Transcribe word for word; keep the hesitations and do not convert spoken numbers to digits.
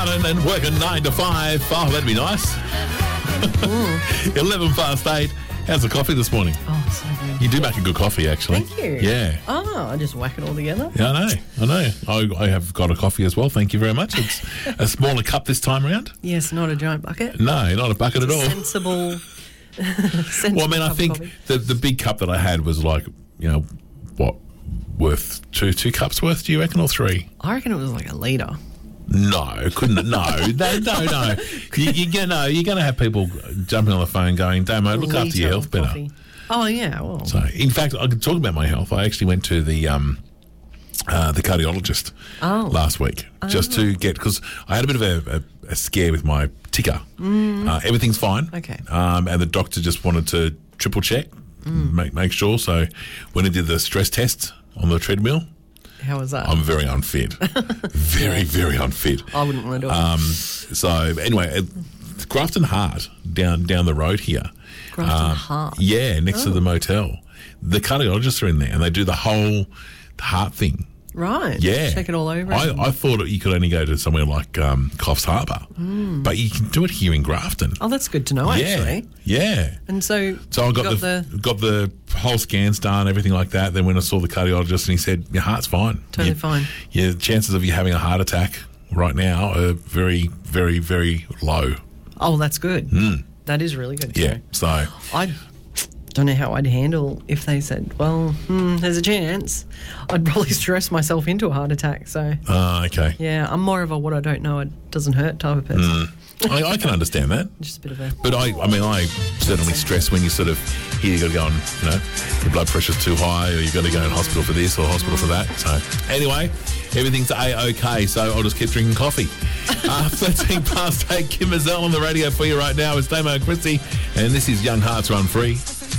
And, and working nine to five. Oh, that'd be nice. Eleven past eight. How's the coffee this morning? Oh, so good. You do make a good coffee, actually. Thank you. Yeah. Oh, I just whack it all together. Yeah, I know. I know. I, I have got a coffee as well. Thank you very much. It's a smaller cup this time around. Yes, not a giant bucket. No, not a bucket at all. Sensible. sensible Well, I mean, I cup of think coffee. the the big cup that I had was like, you know, what, worth two two cups worth? Do you reckon, or three? I reckon it was like a litre. No, couldn't. No, no, no, no. You, you get no. You're going to have people jumping on the phone going, "Damo, look after your health better." Coffee. Oh yeah. Well. So, in fact, I could talk about my health. I actually went to the um, uh, the cardiologist Oh. last week just to get, because I had a bit of a, a, a scare with my ticker. Mm. Uh, everything's fine. Okay. Um, and the doctor just wanted to triple check, mm. make make sure. So, when he did the stress test on the treadmill, How was that? I'm very unfit. very, very unfit. I wouldn't want to do it. Um, so anyway, uh, Grafton Heart down down the road here. Grafton Um, Heart. Yeah, next to the motel. The cardiologists are in there, and they do the whole heart thing. Right. Yeah, Check it all over. I, and- I thought you could only go to somewhere like um, Coffs Harbour, Mm. but you can do it here in Grafton. oh, that's good to know, actually. Yeah, yeah. And so, So I you got, the, got the whole scans done, everything like that. Then when I saw the cardiologist, and he said, "Your heart's fine. Totally Your- fine. Your chances of you having a heart attack right now are very, very, very low." Oh, that's good. That is really good. to Yeah. know. So I don't know how I'd handle if they said, well, hmm, there's a chance. I'd probably stress myself into a heart attack. So, uh, okay, yeah, I'm more of a what I don't know, it doesn't hurt type of person. I, I can understand that. Just a bit of a... But I, I mean, I certainly stress when you sort of hear you got to go on, you know, your blood pressure's too high, or you've got to go in hospital for this or hospital for that. So anyway, everything's A-OK, so I'll just keep drinking coffee. uh, thirteen past eight, Kim Mazel on the radio for you right now. It's Damo and Christy, and this is Young Hearts Run Free.